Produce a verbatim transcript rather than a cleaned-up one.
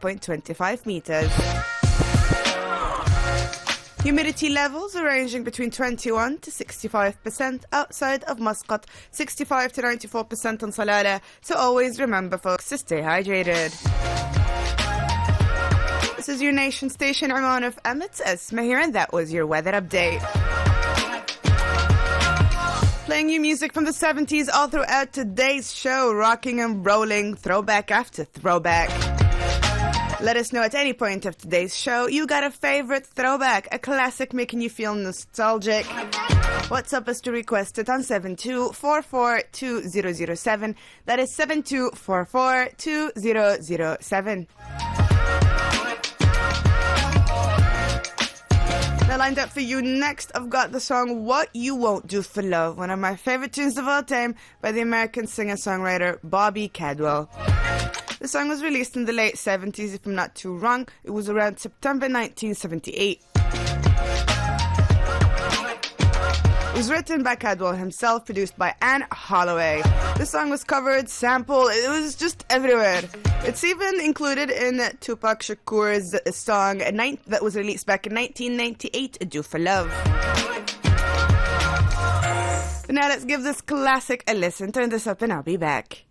point two five meters. Humidity levels are ranging between twenty-one to sixty-five percent outside of Muscat, sixty-five to ninety-four percent on Salalah. So always remember, folks, to stay hydrated. This is your nation station, Oman F M. It's Esma here, and that was your weather update. Playing you music from the seventies all throughout today's show, rocking and rolling, throwback after throwback. Let us know at any point of today's show you got a favorite throwback, a classic making you feel nostalgic. WhatsApp us to request it on seven two four four two zero zero seven. That is seven two four four two zero zero seven. Now, lined up for you next, I've got the song What You Won't Do for Love, one of my favorite tunes of all time by the American singer-songwriter Bobby Caldwell. The song was released in the late seventies, if I'm not too wrong. It was around September nineteen seventy-eight. It was written by Caldwell himself, produced by Anne Holloway. The song was covered, sampled, it was just everywhere. It's even included in Tupac Shakur's song that was released back in nineteen ninety-eight, Do For Love. But now let's give this classic a listen. Turn this up and I'll be back.